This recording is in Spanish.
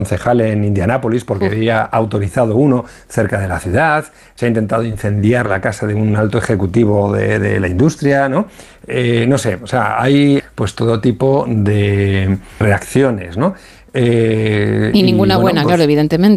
concejal en Indianápolis porque había autorizado uno cerca de la ciudad, se ha intentado incendiar la casa de un alto ejecutivo de la industria, ¿no? No sé, o sea, hay pues todo tipo de reacciones, ¿no? Y ninguna bueno, buena, pues, claro, evidentemente.